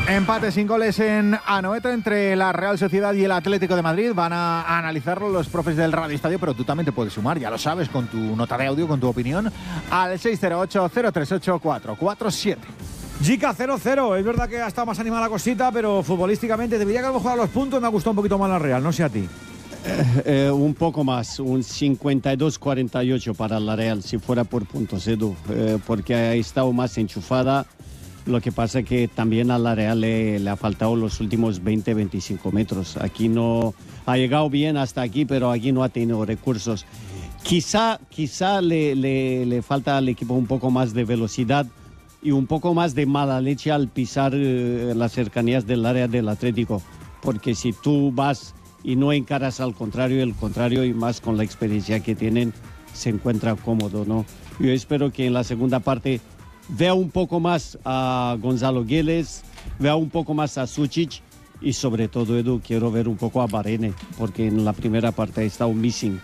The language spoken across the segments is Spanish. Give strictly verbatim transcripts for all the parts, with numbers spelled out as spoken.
Empate sin goles en Anoeta entre la Real Sociedad y el Atlético de Madrid. Van a analizarlo los profes del Radio Estadio, pero tú también te puedes sumar, ya lo sabes, con tu nota de audio, con tu opinión, al seis cero ocho, cero tres ocho, cuatro cuatro siete. Jica cero cero, es verdad que ha estado más animada la cosita, pero futbolísticamente debería que a lo mejor a los puntos me ha gustado un poquito más la Real, no sé a ti. Eh, eh, un poco más, un cincuenta y dos cuarenta y ocho para la Real, si fuera por puntos, Edu, eh, porque ha estado más enchufada. Lo que pasa es que también a la Real le, le ha faltado los últimos veinte veinticinco metros. Aquí no ha llegado bien hasta aquí, pero aquí no ha tenido recursos. Quizá, quizá le, le, le falta al equipo un poco más de velocidad y un poco más de mala leche al pisar eh, las cercanías del área del Atlético. Porque si tú vas y no encaras al contrario, el contrario, y más con la experiencia que tienen, se encuentra cómodo, ¿no? Yo espero que en la segunda parte vea un poco más a Gonzalo Guedes, vea un poco más a Sučić y sobre todo, Edu, quiero ver un poco a Varene, porque en la primera parte ha estado missing.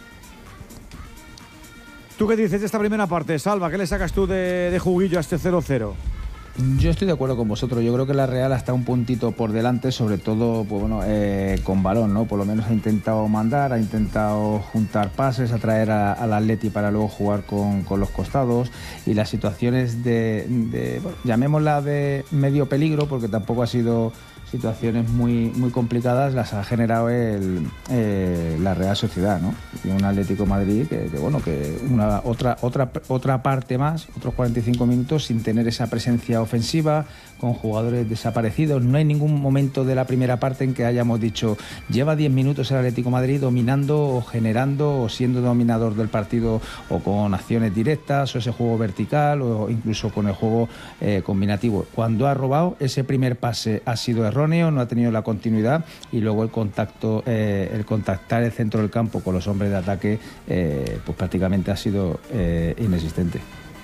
¿Tú qué dices de esta primera parte, Salva? ¿Qué le sacas tú de, de juguillo a este cero cero? Yo estoy de acuerdo con vosotros. Yo creo que la Real está un puntito por delante, sobre todo pues bueno, eh, con balón, ¿no? Por lo menos ha intentado mandar, ha intentado juntar pases, atraer a, al Atleti para luego jugar con, con los costados, y las situaciones de, de bueno, llamémosla de medio peligro, porque tampoco ha sido situaciones muy, muy complicadas, las ha generado el, eh, la Real Sociedad, ¿no? Y un Atlético de Madrid que, que bueno, que una otra otra otra parte más, otros cuarenta y cinco minutos sin tener esa presencia ofensiva, con jugadores desaparecidos. No hay ningún momento de la primera parte en que hayamos dicho lleva diez minutos el Atlético de Madrid dominando o generando o siendo dominador del partido, o con acciones directas o ese juego vertical o incluso con el juego eh, combinativo. Cuando ha robado, ese primer pase ha sido erróneo, no ha tenido la continuidad, y luego el contacto, eh, el contactar el centro del campo con los hombres de ataque, eh, pues prácticamente ha sido eh, inexistente.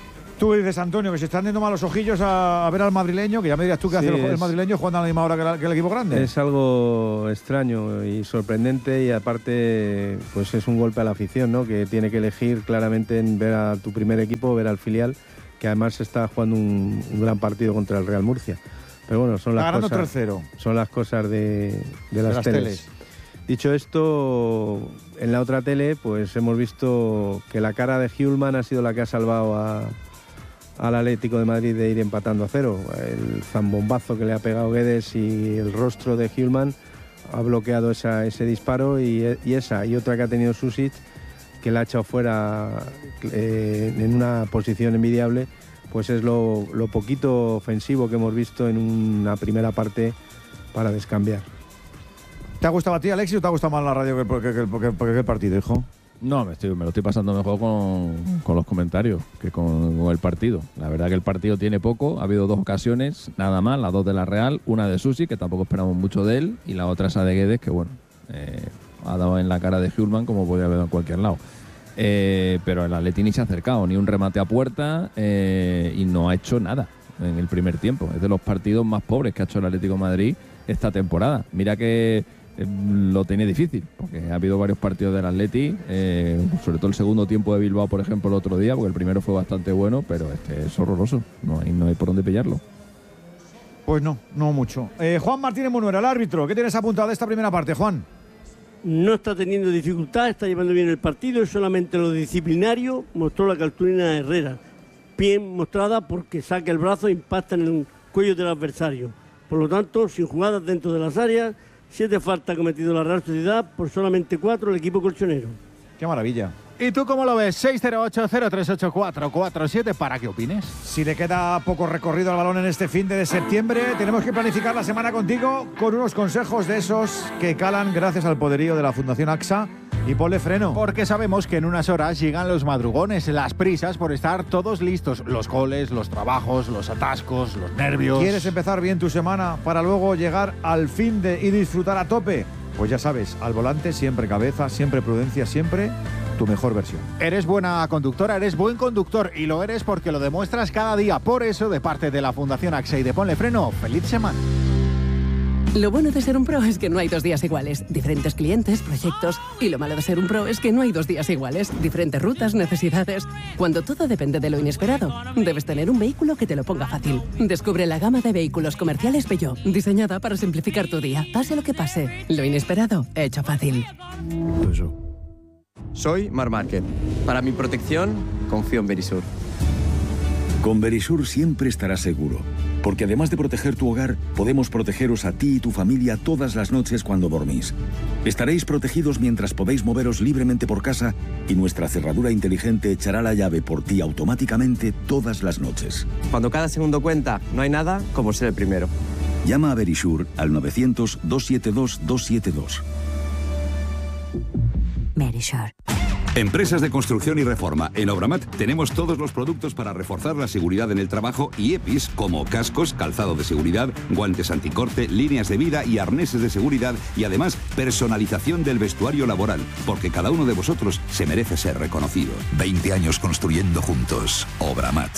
Tú dices, Antonio, que se están dando malos ojillos a, a ver al madrileño, que ya me dirías tú que sí, hace el, el madrileño jugando a la misma hora que, la, que el equipo grande. Es algo extraño y sorprendente, y aparte pues es un golpe a la afición, ¿no? Que tiene que elegir claramente en ver a tu primer equipo, ver al filial, que además está jugando un, un gran partido contra el Real Murcia. Pero bueno, son las cosas, tres cero. Son las cosas de, de, las, de las teles. teles. Dicho esto, en la otra tele pues hemos visto que la cara de Hjulmand ha sido la que ha salvado a, al Atlético de Madrid de ir empatando a cero. El zambombazo que le ha pegado Guedes y el rostro de Hjulmand ha bloqueado esa, ese disparo, y, y esa y otra que ha tenido Sušić, que la ha echado fuera eh, en una posición envidiable. Pues es lo, lo poquito ofensivo que hemos visto en una primera parte para descambiar. ¿Te ha gustado a ti, Alexis, o te ha gustado más la radio que, que, que, que, que el partido, hijo? No, me, estoy, me lo estoy pasando mejor con, con los comentarios que con, con el partido. La verdad que el partido tiene poco, ha habido dos ocasiones, nada más, las dos de la Real, una de Sušić, que tampoco esperamos mucho de él, y la otra esa de Guedes, que bueno, eh, ha dado en la cara de Hjulmand como podría haber en cualquier lado. Eh, pero el Atleti ni se ha acercado, ni un remate a puerta, eh, y no ha hecho nada en el primer tiempo. Es de los partidos más pobres que ha hecho el Atlético de Madrid esta temporada. Mira que eh, lo tenía difícil, porque ha habido varios partidos del Atleti, eh, sobre todo el segundo tiempo de Bilbao, por ejemplo, el otro día, porque el primero fue bastante bueno, pero este es horroroso, no hay, no hay por dónde pillarlo. Pues no, no mucho. Eh, Juan Martínez Munuera, el árbitro, ¿qué tienes apuntado de esta primera parte, Juan? No está teniendo dificultad, está llevando bien el partido, es solamente lo disciplinario. Mostró la cartulina Herrera, bien mostrada, porque saca el brazo e impacta en el cuello del adversario. Por lo tanto, sin jugadas dentro de las áreas, siete faltas ha cometido la Real Sociedad, por solamente cuatro el equipo colchonero. ¡Qué maravilla! ¿Y tú cómo lo ves? seis cero ocho, cero tres ocho, cuatro cuatro siete para que opines. Si le queda poco recorrido al balón en este fin de septiembre, tenemos que planificar la semana contigo con unos consejos de esos que calan gracias al poderío de la Fundación AXA. Y ponle freno. Porque sabemos que en unas horas llegan los madrugones, las prisas por estar todos listos. Los goles, los trabajos, los atascos, los nervios. ¿Quieres empezar bien tu semana para luego llegar al fin de y disfrutar a tope? Pues ya sabes, al volante siempre cabeza, siempre prudencia, siempre tu mejor versión. Eres buena conductora, eres buen conductor, y lo eres porque lo demuestras cada día. Por eso, de parte de la Fundación AXA y de Ponle Freno, ¡feliz semana! Lo bueno de ser un pro es que no hay dos días iguales. Diferentes clientes, proyectos. Y lo malo de ser un pro es que no hay dos días iguales. Diferentes rutas, necesidades. Cuando todo depende de lo inesperado, debes tener un vehículo que te lo ponga fácil. Descubre la gama de vehículos comerciales Peugeot, diseñada para simplificar tu día. Pase lo que pase, lo inesperado, hecho fácil. Soy Mar Márquez. Para mi protección, confío en Verisur. Con Verisur siempre estarás seguro, porque además de proteger tu hogar, podemos protegeros a ti y tu familia todas las noches cuando dormís. Estaréis protegidos mientras podéis moveros libremente por casa y nuestra cerradura inteligente echará la llave por ti automáticamente todas las noches. Cuando cada segundo cuenta, no hay nada como ser el primero. Llama a Verisur al novecientos, doscientos setenta y dos, doscientos setenta y dos. Verisur. Empresas de construcción y reforma. En Obramat tenemos todos los productos para reforzar la seguridad en el trabajo y E P Is como cascos, calzado de seguridad, guantes anticorte, líneas de vida y arneses de seguridad y además personalización del vestuario laboral, porque cada uno de vosotros se merece ser reconocido. veinte años construyendo juntos. Obramat.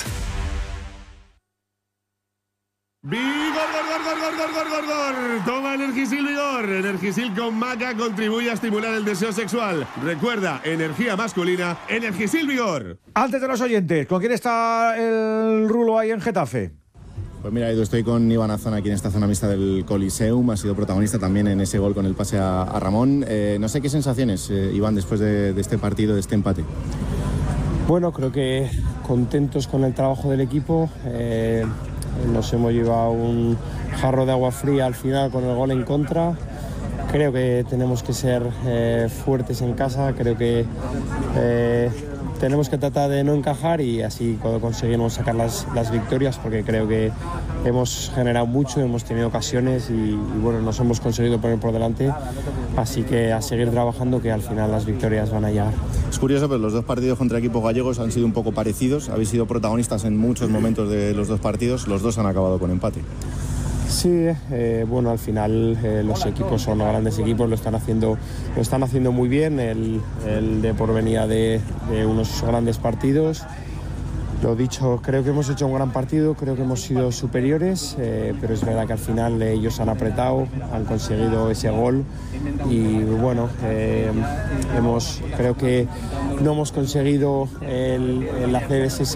¡Vigor, gor, gor, gor, gor, gor, gor, gor! Toma Energisil Vigor. Energisil con maca contribuye a estimular el deseo sexual. Recuerda, energía masculina, Energisil Vigor. Antes de los oyentes, ¿con quién está el rulo ahí en Getafe? Pues mira, Edu, estoy con Iván Azón aquí en esta zona mixta del Coliseum. Ha sido protagonista también en ese gol con el pase a, a Ramón. Eh, no sé qué sensaciones, eh, Iván, después de, de este partido, de este empate. Bueno, creo que contentos con el trabajo del equipo. Eh, Nos hemos llevado un jarro de agua fría al final con el gol en contra. Creo que tenemos que ser eh, fuertes en casa, creo que eh, tenemos que tratar de no encajar y así cuando conseguimos sacar las, las victorias, porque creo que hemos generado mucho, hemos tenido ocasiones y, y bueno, nos hemos conseguido poner por delante, así que a seguir trabajando que al final las victorias van a llegar. Es curioso, pero los dos partidos contra equipos gallegos han sido un poco parecidos. Habéis sido protagonistas en muchos momentos de los dos partidos. Los dos han acabado con empate. Sí, eh, bueno, al final eh, los equipos son grandes equipos, lo están haciendo, lo están haciendo muy bien. El, el Depor venía de, de unos grandes partidos. Lo dicho, creo que hemos hecho un gran partido, creo que hemos sido superiores, eh, pero es verdad que al final ellos han apretado, han conseguido ese gol y bueno, eh, hemos, creo que no hemos conseguido el, el hacer ese